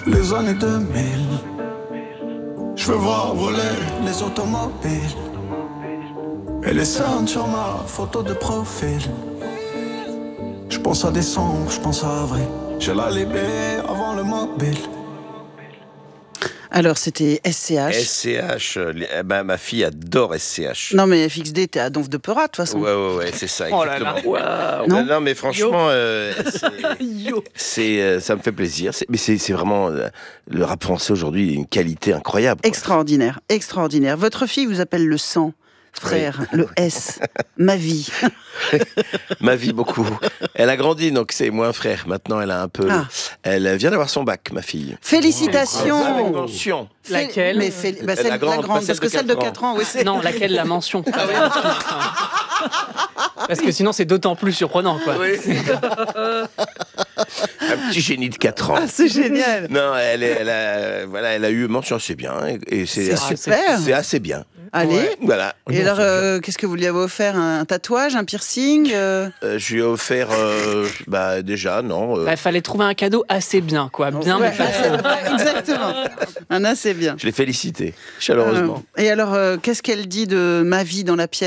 les années 2000. Je veux voir voler les automobiles et les cernes sur ma photo de profil. Je pense à décembre, je pense à avril. J'ai la libé avant le mobile. Alors, c'était SCH. SCH, ma fille adore SCH. Non, mais FXD, t'es à Donf de Peura, de toute façon. Ouais, c'est ça, Oh là exactement. là. Non, Non, mais franchement, Yo. ça me fait plaisir. Mais c'est vraiment, le rap français aujourd'hui, une qualité incroyable. Quoi. Extraordinaire, extraordinaire. Votre fille vous appelle le sang, frère, le S, ma vie. Ma vie, beaucoup. Elle a grandi, donc c'est moins frère. Maintenant, elle a un peu... Ah. Elle vient d'avoir son bac, ma fille. Félicitations. Avec mention. Laquelle Mais celle La grande, la grande, pas parce que celle de 4 ans, oui, c'est... Non, laquelle la mention. Parce que sinon, c'est d'autant plus surprenant, quoi. Oui. Un petit génie de 4 ans. Ah, c'est génial. Non, elle a eu mention, c'est bien. Et C'est super. C'est assez bien. Allez. Ouais. Voilà. Et alors, qu'est-ce que vous lui avez offert? Un tatouage, un piercing Je lui ai offert, déjà, non. Il fallait trouver un cadeau assez bien, quoi. Bien, Ouais, mais pas assez- exactement. Un assez bien. Je l'ai félicité, chaleureusement. Et alors, qu'est-ce qu'elle dit de ma vie dans la pièce?